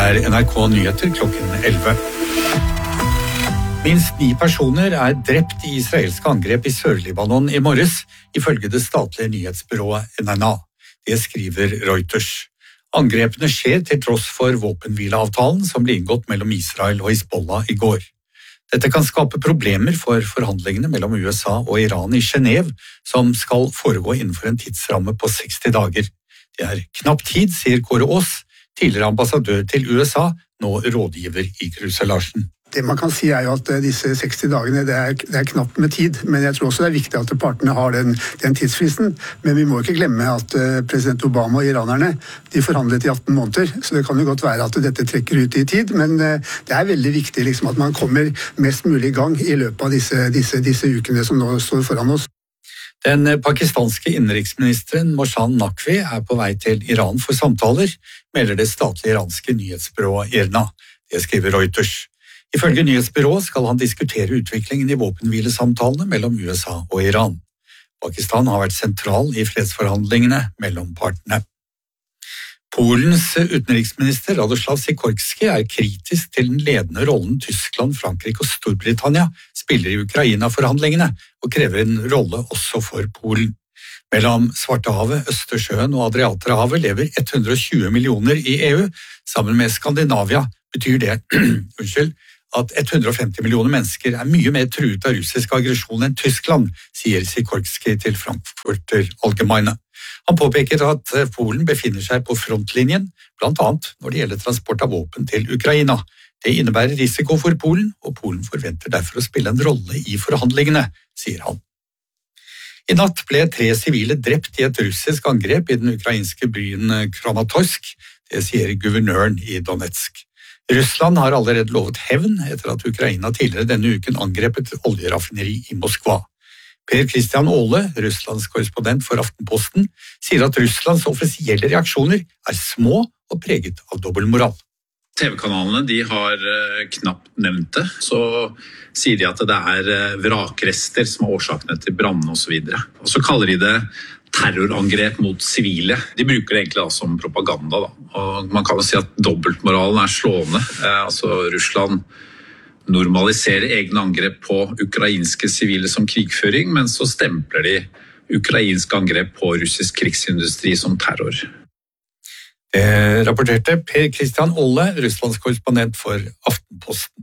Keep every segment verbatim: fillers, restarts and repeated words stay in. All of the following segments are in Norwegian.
er N R K Nyheter klokken elleve. Minst ni personer er drept i israelske angrep i Sør-Libanon i morges, ifølge det statlige nyhetsbyrået N N A. Det skriver Reuters. Angrepene skjer til tross for våpenhvileavtalen som ble inngått mellom Israel og Hizbollah i går. Dette kan skape problemer for forhandlingene mellom U S A og Iran i Genève, som skal foregå innenfor en tidsramme på seksti dager. Det er knapp tid, sier Kåre Aas, tidligere ambassadør til U S A, nå rådgiver i Kruse-Larsen. Det man kan si er jo at disse seksti dagene det er, det er knapt med tid, men jeg tror også det er viktig at partene har den, den tidsfristen. Men vi må ikke glemme at president Obama og iranerne de forhandlet i atten måneder, så det kan jo godt være at dette trekker ut i tid, men det er veldig viktig liksom, at man kommer mest mulig i gang i løpet av disse, disse, disse ukene som nå står foran oss. Den pakistanske innenriksministeren Mohsen Naqvi er på vei til Iran for samtaler, melder det statlige iranske nyhetsbyrået IRNA. Det skriver Reuters. Ifølge nyhetsbyrået skal han diskutere utviklingen i våpenhvilesamtalene mellom U S A og Iran. Pakistan har vært sentral i fredsforhandlingene mellom partene. Polens utenriksminister Radoslav Sikorski er kritisk til den ledende rollen Tyskland, Frankrike og Storbritannia spiller i Ukraina-forhandlingene, og krever en rolle også for Polen. Mellom Svartehavet, Østersjøen og Adriaterhavet lever hundre og tjue millioner i E U. Sammen med Skandinavia betyr det unnskyld, at hundre og femti millioner mennesker er mye mer truet av russisk aggresjon enn Tyskland, sier Sikorski til Frankfurter Allgemeine. Han påpeker at Polen befinner seg på frontlinjen, blant annet når det gjelder transport av våpen til Ukraina. Det innebærer risiko for Polen, og Polen forventer derfor å spille en rolle i forhandlingene, sier han. I natt ble tre sivile drept i et russisk angrep i den ukrainske byen Kramatorsk, det sier guvernøren i Donetsk. Russland har allerede lovet hevn etter at Ukraina tidligere denne uken angrep et oljeraffineri i Moskva. Per Christian Aale, Russlands korrespondent for Aftenposten, sier at Russlands offisielle reaksjoner er små og preget av dobbeltmoral. T V-kanalene de har knapt nevnt det, så sier de at det er vrakrester som er årsakene til brannen og så videre. Og så kaller de det terrorangrep mot sivile. De bruker det egentlig da som propaganda. Da. Og man kan jo si at dobbeltmoralen er slående. Eh, altså Russland normaliserer egne angrep på ukrainske sivile som krigføring, men så stempler de ukrainske angrep på russisk krigsindustri som terror. Det rapporterte Per Christian Aale, Russlands korrespondent for Aftenposten.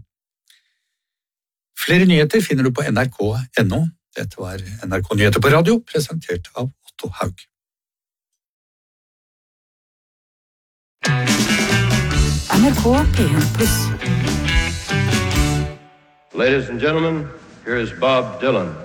Flere nyheter finner du på N R K punktum N O. Dette var N R K Nyheter på radio, presentert av Otto Haug. N R K P en pluss. Ladies and gentlemen, here is Bob Dylan.